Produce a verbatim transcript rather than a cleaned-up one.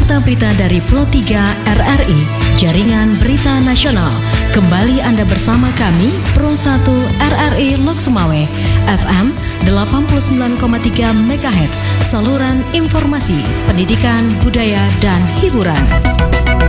Warta Berita dari Pro tiga R R I, Jaringan Berita Nasional. Kembali Anda bersama kami, Pro satu R R I Lok Sumawe, F M delapan puluh sembilan koma tiga MHz, saluran informasi, pendidikan, budaya, dan hiburan.